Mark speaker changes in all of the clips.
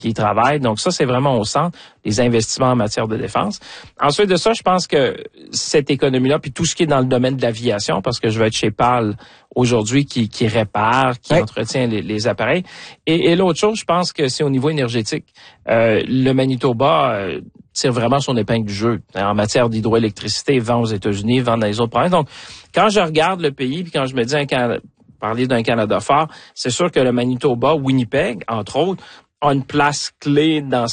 Speaker 1: qui y travaillent. Donc ça, c'est vraiment au centre, les investissements en matière de défense. Ensuite de ça, je pense que cette économie-là, puis tout ce qui est dans le domaine de l'aviation, parce que je vais être chez PAL aujourd'hui qui répare, qui entretient les appareils. Et l'autre chose, je pense que c'est au niveau énergétique. Le Manitoba tire vraiment son épingle du jeu en matière d'hydroélectricité, vend aux États-Unis, vend dans les autres provinces. Donc, quand je regarde le pays, puis quand je me dis parler d'un Canada fort, c'est sûr que le Manitoba, Winnipeg, entre autres, a une place clé dans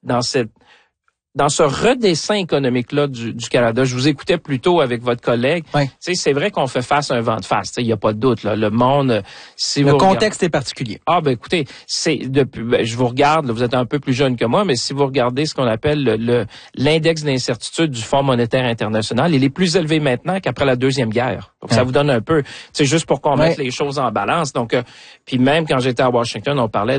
Speaker 1: ce redessin économique-là du Canada. Je vous écoutais plus tôt avec votre collègue.
Speaker 2: Oui.
Speaker 1: Tu sais, c'est vrai qu'on fait face à un vent de face. Il n'y a pas de doute, là. Le monde,
Speaker 2: le contexte est particulier.
Speaker 1: Ah, ben, écoutez, je vous regarde, là, vous êtes un peu plus jeune que moi, mais si vous regardez ce qu'on appelle l'index d'incertitude du Fonds monétaire international, il est plus élevé maintenant qu'après la Deuxième Guerre. Donc, ça vous donne un peu, c'est juste pour qu'on mette les choses en balance. Donc, puis même quand j'étais à Washington, on parlait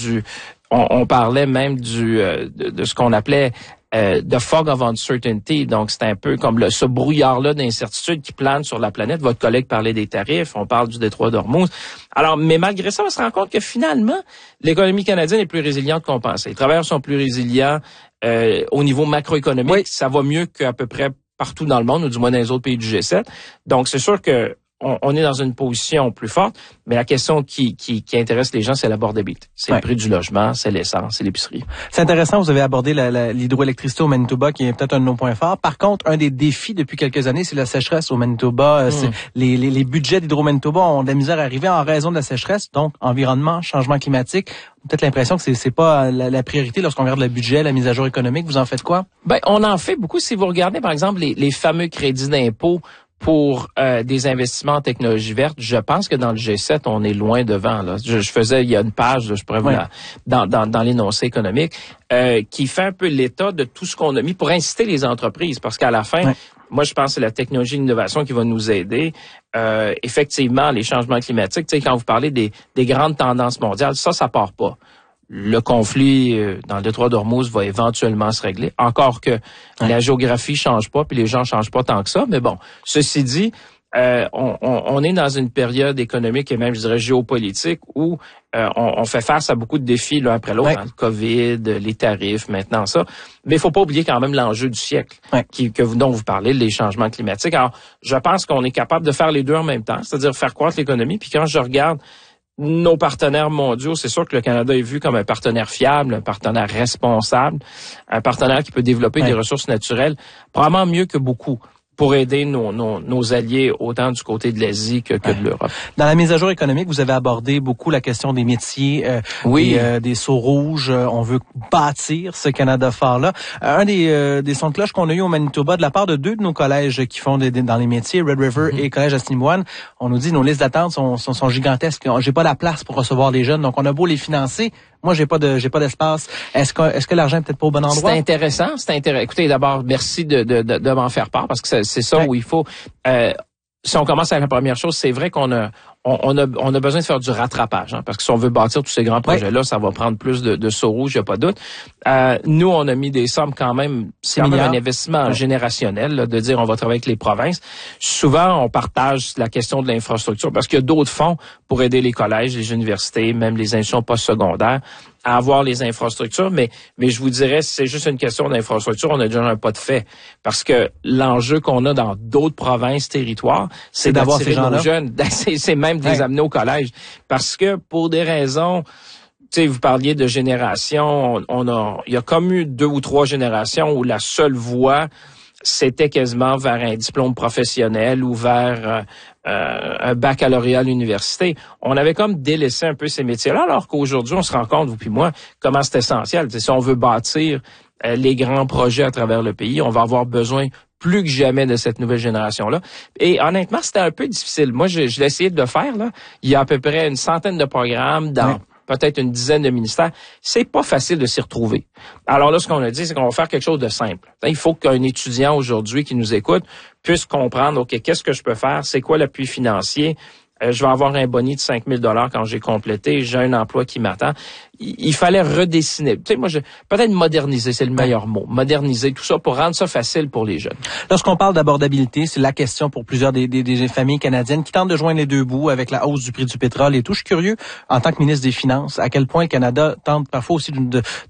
Speaker 1: on parlait même de ce qu'on appelait the fog of uncertainty. Donc, c'est un peu comme ce brouillard-là d'incertitude qui plane sur la planète. Votre collègue parlait des tarifs, on parle du détroit d'Ormuz. Alors, mais malgré ça, on se rend compte que finalement, l'économie canadienne est plus résiliente qu'on pensait. Les travailleurs sont plus résilients au niveau macroéconomique. Oui. Ça va mieux qu'à peu près partout dans le monde, ou du moins dans les autres pays du G7. Donc, c'est sûr que on est dans une position plus forte, mais la question qui intéresse les gens, c'est l'abordabilité. C'est le prix du logement, c'est l'essence, c'est l'épicerie.
Speaker 2: C'est intéressant, vous avez abordé l'hydroélectricité au Manitoba, qui est peut-être un de nos points forts. Par contre, un des défis depuis quelques années, c'est la sécheresse au Manitoba. Les budgets d'Hydro-Manitoba ont de la misère à arriver en raison de la sécheresse, donc environnement, changement climatique. Peut-être l'impression que c'est pas la priorité lorsqu'on regarde le budget, la mise à jour économique. Vous en faites quoi? Ben,
Speaker 1: on en fait beaucoup. Si vous regardez, par exemple, les fameux crédits d'impôt pour des investissements en technologie verte, je pense que dans le G7, on est loin devant. Là. Je faisais, il y a une page, je pourrais vous dans l'énoncé économique, qui fait un peu l'état de tout ce qu'on a mis pour inciter les entreprises. Parce qu'à la fin, moi, je pense que c'est la technologie et l'innovation qui va nous aider. Effectivement, les changements climatiques, tu sais, quand vous parlez des grandes tendances mondiales, ça part pas. Le conflit dans le détroit d'Ormuz va éventuellement se régler. Encore que la géographie change pas, puis les gens changent pas tant que ça. Mais bon, ceci dit, on est dans une période économique et même, je dirais, géopolitique où on fait face à beaucoup de défis l'un après l'autre. Le COVID, les tarifs, maintenant ça. Mais il faut pas oublier quand même l'enjeu du siècle dont vous parlez, les changements climatiques. Alors, je pense qu'on est capable de faire les deux en même temps, c'est-à-dire faire croître l'économie. Puis quand je regarde nos partenaires mondiaux, c'est sûr que le Canada est vu comme un partenaire fiable, un partenaire responsable, un partenaire qui peut développer des ressources naturelles probablement mieux que beaucoup pour aider nos alliés autant du côté de l'Asie que de l'Europe.
Speaker 2: Dans la mise à jour économique, vous avez abordé beaucoup la question des métiers, des sceaux rouges. On veut bâtir ce Canada fort-là. Un des sons de cloche qu'on a eu au Manitoba de la part de deux de nos collèges qui font dans les métiers, Red River et Collège Assiniboine, on nous dit nos listes d'attente sont gigantesques. J'ai pas la place pour recevoir les jeunes, donc on a beau les financer. Moi, j'ai pas d'espace. Est-ce que l'argent est peut-être pas au bon endroit?
Speaker 1: C'est intéressant. Écoutez, d'abord, merci de m'en faire part parce que c'est ça où il faut. Si on commence avec la première chose, c'est vrai qu'on a besoin de faire du rattrapage, parce que si on veut bâtir tous ces grands projets-là, ça va prendre plus de sauts rouges, il n'y a pas de doute. Nous, on a mis des sommes quand même, c'est quand même un investissement générationnel, là, de dire on va travailler avec les provinces. Souvent, on partage la question de l'infrastructure parce qu'il y a d'autres fonds pour aider les collèges, les universités, même les institutions postsecondaires à avoir les infrastructures, mais je vous dirais, c'est juste une question d'infrastructure, on a déjà un pas de fait. Parce que l'enjeu qu'on a dans d'autres provinces, territoires, c'est d'avoir ces gens-là. Nos jeunes, c'est même de les amener au collège. Parce que pour des raisons, tu sais, vous parliez de génération, il y a comme eu 2 ou 3 générations où la seule voie, c'était quasiment vers un diplôme professionnel ou vers un baccalauréat à l'université. On avait comme délaissé un peu ces métiers-là, alors qu'aujourd'hui, on se rend compte, vous puis moi, comment c'est essentiel. Si on veut bâtir les grands projets à travers le pays, on va avoir besoin plus que jamais de cette nouvelle génération-là. Et honnêtement, c'était un peu difficile. Moi, je l'ai essayé de le faire, là. Il y a à peu près une centaine de programmes dans peut-être une dizaine de ministères. C'est pas facile de s'y retrouver. Alors là, ce qu'on a dit, c'est qu'on va faire quelque chose de simple. Il faut qu'un étudiant aujourd'hui qui nous écoute puisse comprendre, OK, qu'est-ce que je peux faire? C'est quoi l'appui financier? Je vais avoir un boni de 5 000 $ quand j'ai complété. J'ai un emploi qui m'attend. Il fallait redessiner. Tu sais, moi, peut-être moderniser, c'est le meilleur mot. Moderniser tout ça pour rendre ça facile pour les jeunes.
Speaker 2: Lorsqu'on parle d'abordabilité, c'est la question pour plusieurs des familles canadiennes qui tentent de joindre les deux bouts avec la hausse du prix du pétrole et tout. Je suis curieux, en tant que ministre des Finances, à quel point le Canada tente parfois aussi de